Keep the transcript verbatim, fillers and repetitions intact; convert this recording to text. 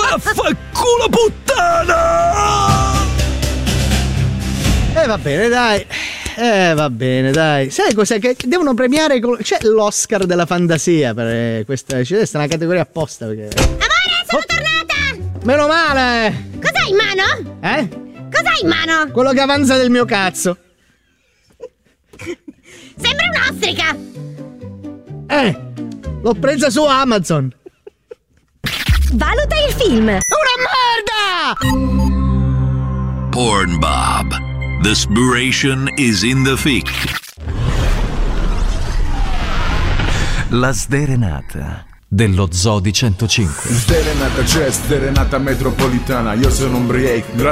Vaffanculo puttana! Eh va bene, dai. Eh va bene, dai. Sai cos'è? Che devono premiare. C'è l'Oscar della fantasia per questa. C'è una categoria apposta perché. Amore, sono oh. tornata! Meno male! Cos'hai in mano? Eh? Cos'hai in mano? Quello che avanza del mio cazzo. Sembra un'ostrica! Eh! L'ho presa su Amazon! Valuta il film! Una merda! Pornbob. The spiration is in the fic. La sderenata dello Zoo di centocinque. Sderenata c'è, sderenata metropolitana. Io sono un break.